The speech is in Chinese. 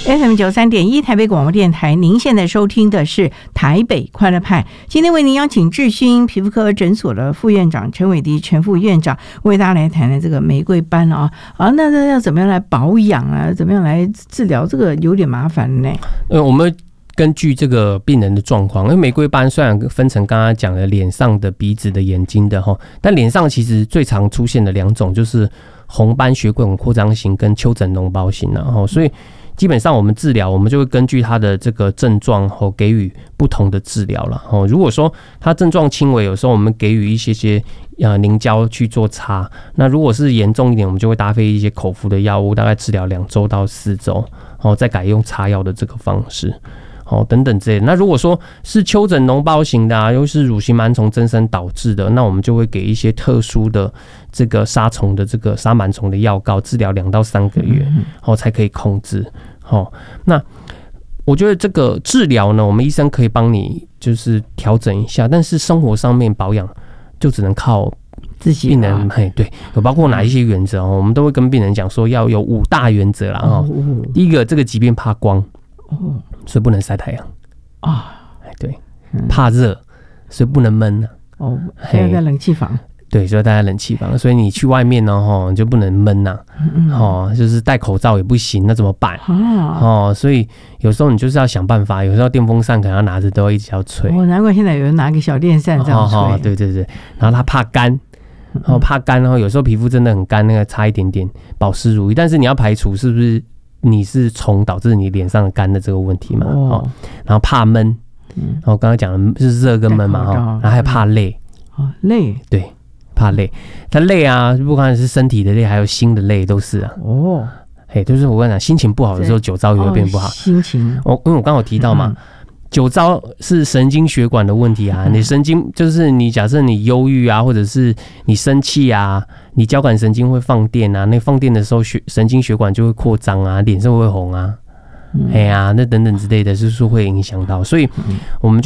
FM93.1 台北广播电台，您现在收听的是台北快乐派。今天为您邀请智勋皮肤科诊所的副院长陈伟迪陈副院长为大家来谈的这个玫瑰斑那要怎么样来保养啊？怎么样来治疗？这个有点麻烦呢。 我们根据这个病人的状况，因为玫瑰斑虽然分成刚刚讲的脸上的、鼻子的、眼睛的但脸上其实最常出现的2种就是红斑血管扩张型跟丘疹脓包型所以基本上我们治疗，我们就会根据他的这个症状给予不同的治疗了如果说他症状轻微，有时候我们给予一些凝胶去做擦，那如果是严重一点，我们就会搭配一些口服的药物，大概治疗2周到4周再改用擦药的这个方式等等之类的。那如果说是丘疹脓包型的又是乳型螨虫增生导致的，那我们就会给一些特殊的这个杀虫的这个杀螨虫的药膏，治疗2到3个月才可以控制那我觉得这个治疗呢，我们医生可以帮你就是调整一下，但是生活上面保养就只能靠自己病人对，有包括哪一些原则我们都会跟病人讲说要有5大原则啦第一个，这个疾病怕光所以不能晒太阳对，怕热所以不能闷所以要在冷气房。 对，所以待在冷气房，所以你去外面呢你就不能闷就是戴口罩也不行，那怎么办所以有时候你就是要想办法，有时候电风扇可能要拿着都一直要吹难怪现在有人拿个小电扇这样吹对对对，然后他怕干怕干有时候皮肤真的很干，那个擦一点点保湿乳液，但是你要排除是不是你是虫导致你脸上干的这个问题嘛然后怕闷刚刚讲的就是热跟闷嘛然后还怕累累， 对，怕累，它累不管是身体的累还有心的累都是就是我跟你讲，心情不好的时候酒糟也会变不好心情因为我刚刚有提到嘛酒糟是神经血管的问题你神经就是你假设你忧郁或者是你生气你交感神经会放电那放电的时候神经血管就会扩张脸色会红那等等之类的就是会影响到，所以我们就